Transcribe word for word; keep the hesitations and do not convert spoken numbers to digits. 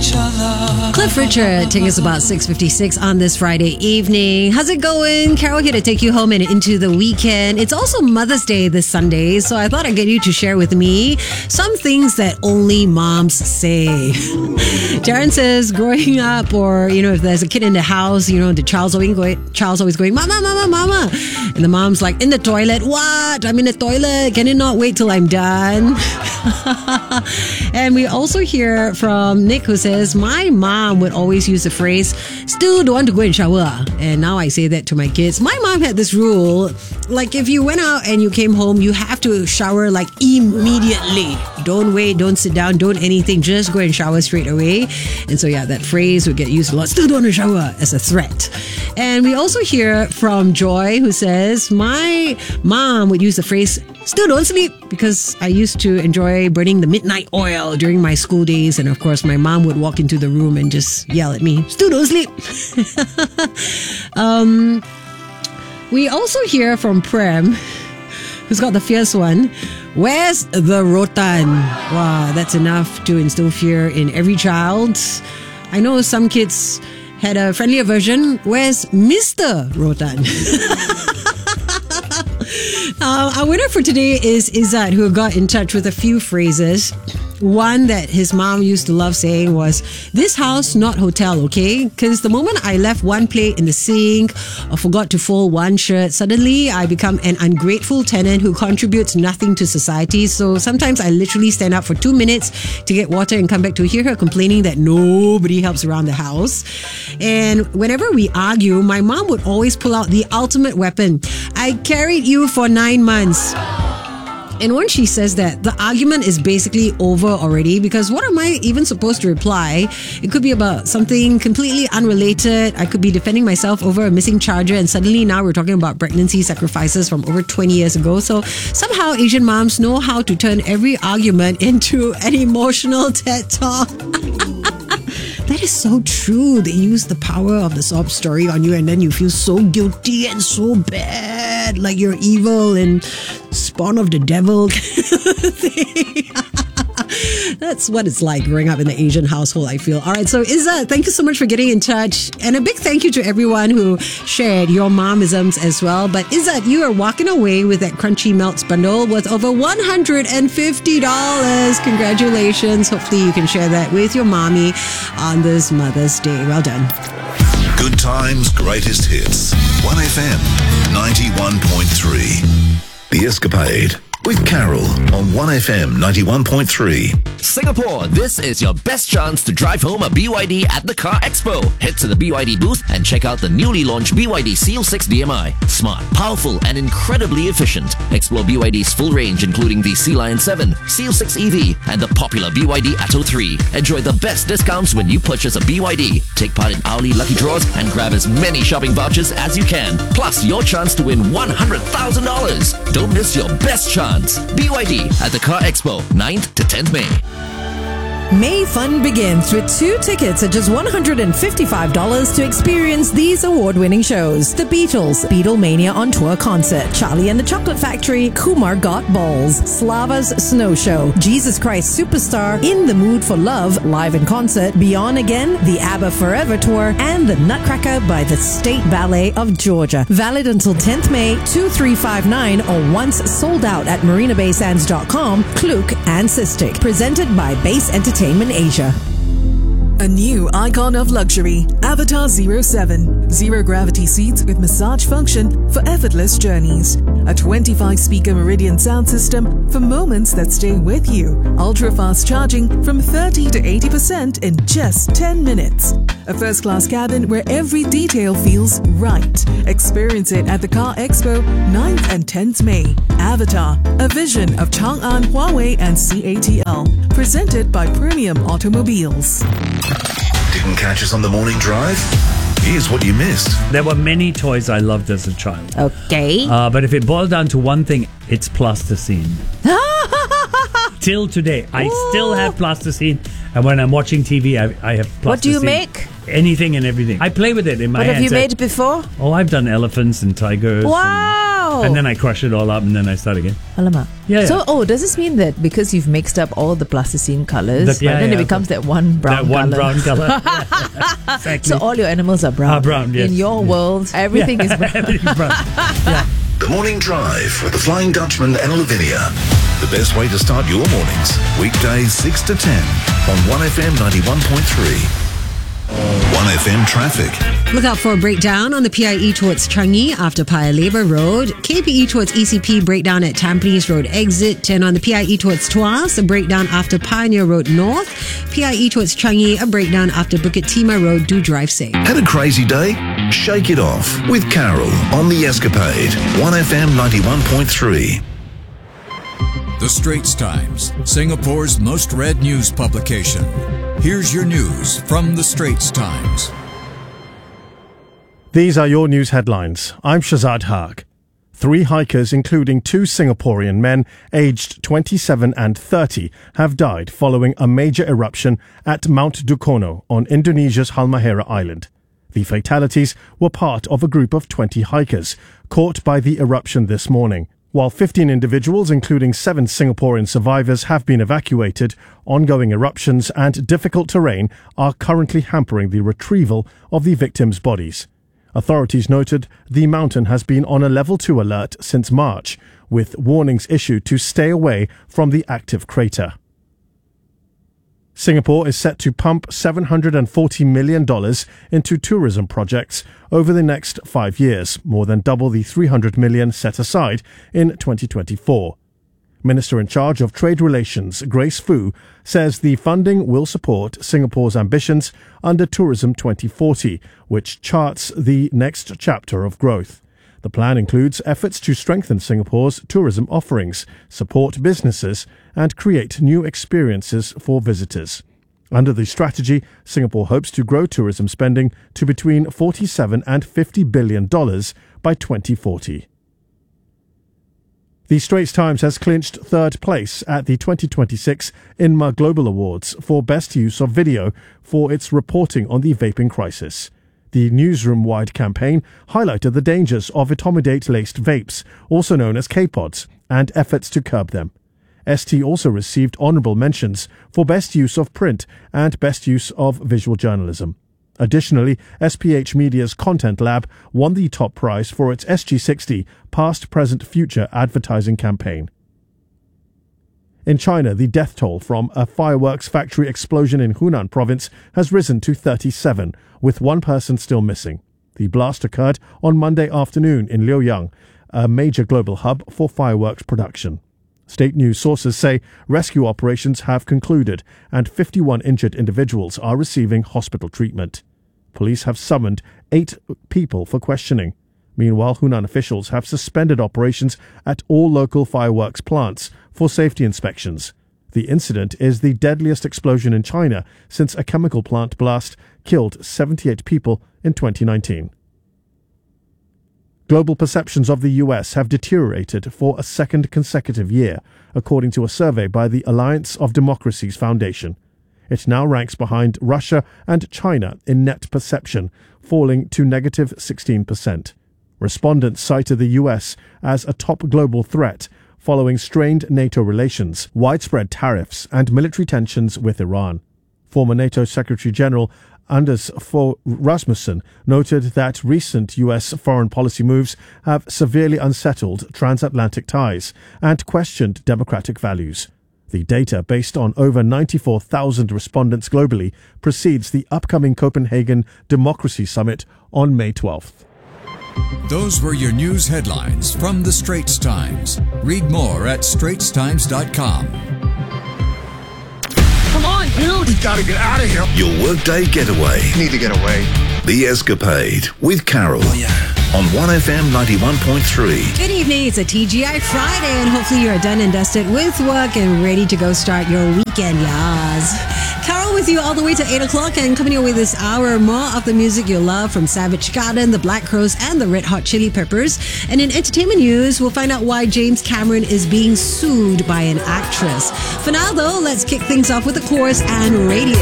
each other. Cliff Richard taking us about six fifty-six on this Friday evening. How's it going? Carol here to take you home and into the weekend. It's also Mother's Day this Sunday, so I thought I'd get you to share with me some things that only moms say. Darren says, growing up, or, you know, if there's a kid in the house, you know, the child's always going, child's always going, Mama, Mama, Mama. And the mom's like, in the toilet. What? I'm in the toilet. Can it not wait till I'm done? And we also hear from Nick, who says, my mom would always use the phrase, still don't want to go and shower. And now I say that to my kids. My mom had this rule, like if you went out and you came home, you have to shower like immediately. Don't wait, don't sit down, don't anything, just go and shower straight away. And so yeah, that phrase would get used a lot, still don't want to shower, as a threat. And we also hear from Joy, who says, my mom would use the phrase, still don't sleep, because I used to enjoy burning the midnight oil during my school days. And of course, my mom would walk into the room and just yell at me, still don't sleep. um, we also hear from Prem, who's got the fierce one. Where's the rotan? Wow, that's enough to instill fear in every child. I know some kids had a friendlier version. Where's Mister Rotan? Uh, our winner for today is Izzat, who got in touch with a few phrases. One that his mom used to love saying was, this house, not hotel, okay? Because the moment I left one plate in the sink or forgot to fold one shirt, suddenly I become an ungrateful tenant who contributes nothing to society. So sometimes I literally stand up for two minutes to get water and come back to hear her complaining that nobody helps around the house. And whenever we argue, my mom would always pull out the ultimate weapon. I carried you for nine months. And when she says that, the argument is basically over already, because what am I even supposed to reply? It could be about something completely unrelated. I could be defending myself over a missing charger, and suddenly now we're talking about pregnancy sacrifices from over twenty years ago. So somehow Asian moms know how to turn every argument into an emotional TED Talk. That is so true. They use the power of the sob story on you, and then you feel so guilty and so bad, like you're evil and spawn of the devil. That's what it's like growing up in the Asian household, I feel. All right, so Izzat, thank you so much for getting in touch. And a big thank you to everyone who shared your momisms as well. But Izzat, you are walking away with that Crunchy Melts bundle worth over one hundred fifty dollars. Congratulations. Hopefully you can share that with your mommy on this Mother's Day. Well done. Good times, greatest hits. one F M ninety-one point three. The Escapade with Carol on one F M ninety-one point three. Singapore, this is your best chance to drive home a B Y D at the Car Expo. Head to the B Y D booth and check out the newly launched B Y D Seal six D M I. Smart, powerful, and incredibly efficient. Explore B Y D's full range, including the Sea Lion seven, Seal six E V, and the popular B Y D Atto three. Enjoy the best discounts when you purchase a B Y D. Take part in hourly lucky draws and grab as many shopping vouchers as you can. Plus, your chance to win one hundred thousand dollars. Don't miss your best chance. B Y D at the Car Expo, ninth to tenth May. May fun begins with two tickets at just one hundred fifty-five dollars to experience these award-winning shows. The Beatles, Beatlemania on Tour Concert, Charlie and the Chocolate Factory, Kumar Got Balls, Slava's Snow Show, Jesus Christ Superstar, In the Mood for Love, live in concert, Beyond Again, the ABBA Forever Tour, and the Nutcracker by the State Ballet of Georgia. Valid until tenth May, two three five nine, or once sold out at marina bay sands dot com, Klook and Sistik. Presented by Base Entertainment Asia. A new icon of luxury, Avatar zero seven. Zero gravity seats with massage function for effortless journeys. A twenty-five speaker Meridian sound system for moments that stay with you. Ultra fast charging from thirty to eighty percent in just ten minutes. A first class cabin where every detail feels right. Experience it at the Car Expo, ninth and tenth May. Avatar, a vision of Chang'an, Huawei and C A T L. Presented by Premium Automobiles. Didn't catch us on the morning drive? Here's what you missed. There were many toys I loved as a child. Okay. Uh, but if it boiled down to one thing, it's plasticine. Till today, I Ooh. still have plasticine. And when I'm watching T V, I, I have plasticine. What do you make? Anything and everything. I play with it in my What hands. have you made before? Oh, I've done elephants and tigers. Wow. Wow. And then I crush it all up and then I start again. Alamak. Yeah, yeah. So, oh, does this mean that because you've mixed up all the plasticine colours, The- yeah, then yeah, it becomes that one brown that one colour? brown color. Exactly. So all your animals are brown. Are brown, yes. In your Yes. world, everything is brown. Everything's brown. Yeah. The Morning Drive with the Flying Dutchman and Lavinia. The best way to start your mornings. Weekdays six to ten on one F M ninety-one point three. one F M traffic. Look out for a breakdown on the P I E towards Changi after Paya Lebar Road. K P E towards E C P, breakdown at Tampines Road exit. And on the P I E towards Tuas, a breakdown after Pioneer Road North. P I E towards Changi, a breakdown after Bukit Timah Road. Do drive safe. Had a crazy day? Shake it off with Carol on The Escapade. one F M ninety-one point three. The Straits Times, Singapore's most read news publication. Here's your news from The Straits Times. These are your news headlines. I'm Shazad Haq. Three hikers, including two Singaporean men aged twenty-seven and thirty, have died following a major eruption at Mount Dukono on Indonesia's Halmahera Island. The fatalities were part of a group of twenty hikers caught by the eruption this morning. While fifteen individuals, including seven Singaporean survivors, have been evacuated, ongoing eruptions and difficult terrain are currently hampering the retrieval of the victims' bodies. Authorities noted the mountain has been on a level two alert since March, with warnings issued to stay away from the active crater. Singapore is set to pump seven hundred forty million dollars into tourism projects over the next five years, more than double the three hundred million dollars set aside in twenty twenty-four. Minister in charge of Trade Relations, Grace Fu, says the funding will support Singapore's ambitions under Tourism twenty forty, which charts the next chapter of growth. The plan includes efforts to strengthen Singapore's tourism offerings, support businesses, and create new experiences for visitors. Under the strategy, Singapore hopes to grow tourism spending to between forty-seven and fifty billion dollars by twenty forty. The Straits Times has clinched third place at the twenty twenty-six INMA Global Awards for Best Use of Video for its reporting on the vaping crisis. The newsroom-wide campaign highlighted the dangers of etomidate-laced vapes, also known as K-pods, and efforts to curb them. S T also received honourable mentions for Best Use of Print and Best Use of Visual Journalism. Additionally, S P H Media's Content Lab won the top prize for its S G sixty Past, Present, Future advertising campaign. In China, the death toll from a fireworks factory explosion in Hunan province has risen to thirty-seven, with one person still missing. The blast occurred on Monday afternoon in Liuyang, a major global hub for fireworks production. State news sources say rescue operations have concluded and fifty-one injured individuals are receiving hospital treatment. Police have summoned eight people for questioning. Meanwhile, Hunan officials have suspended operations at all local fireworks plants for safety inspections. The incident is the deadliest explosion in China since a chemical plant blast killed seventy-eight people in twenty nineteen. Global perceptions of the U S have deteriorated for a second consecutive year, according to a survey by the Alliance of Democracies Foundation. It now ranks behind Russia and China in net perception, falling to negative sixteen percent. Respondents cited the U S as a top global threat following strained NATO relations, widespread tariffs, and military tensions with Iran. Former NATO Secretary General Anders Fogh Rasmussen noted that recent U S foreign policy moves have severely unsettled transatlantic ties and questioned democratic values. The data, based on over ninety-four thousand respondents globally, precedes the upcoming Copenhagen Democracy Summit on May twelfth. Those were your news headlines from The Straits Times. Read more at straits times dot com. Come on, dude! We gotta get out of here! Your workday getaway. Need to get away. The Escapade with Carol. Oh, yeah. On one F M ninety-one point three. Good evening. It's a T G I Friday, and hopefully you're done and dusted with work and ready to go start your weekend, yas. Carol with you all the way to eight o'clock, and coming your way this hour, more of the music you'll love from Savage Garden, the Black Crowes, and the Red Hot Chili Peppers. And in entertainment news, we'll find out why James Cameron is being sued by an actress. For now, though, let's kick things off with the chorus and radio.